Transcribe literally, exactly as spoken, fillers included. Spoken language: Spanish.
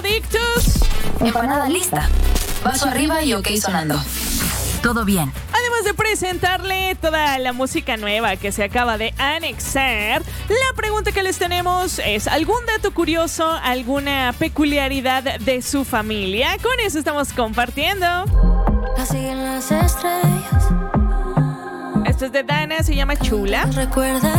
drogadictos. Empanada lista. Vaso arriba y ok sonando. Todo bien. Además de presentarle toda la música nueva que se acaba de anexar, la pregunta que les tenemos es ¿algún dato curioso, alguna peculiaridad de su familia? Con eso estamos compartiendo. Así en las estrellas. Esto es de Dana, se llama Chula. Recuerda